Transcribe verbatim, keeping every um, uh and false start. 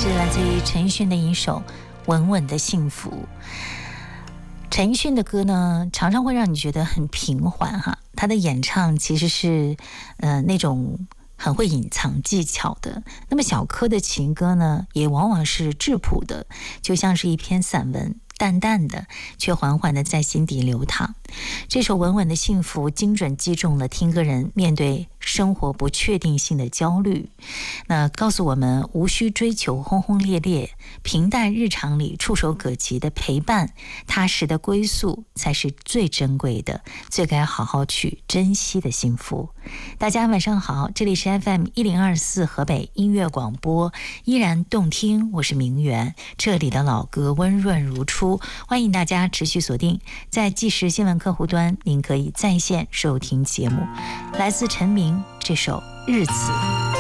是来自于陈奕迅的一首《稳稳的幸福》。陈奕迅的歌呢，常常会让你觉得很平缓哈，他的演唱其实是呃那种很会隐藏技巧的。那么小柯的情歌呢，也往往是质朴的，就像是一篇散文，淡淡的，却缓缓的在心底流淌。这首《稳稳的幸福》精准击中了听歌人面对生活不确定性的焦虑，那告诉我们无需追求轰轰烈烈，平淡日常里触手可及的陪伴，踏实的归宿才是最珍贵的，最该好好去珍惜的幸福。大家晚上好，这里是 F M 一零二四河北音乐广播，依然动听，我是明媛，这里的老歌温润如初，欢迎大家持续锁定在即时新闻客户端，您可以在线收听节目。来自陈明这首《日子》。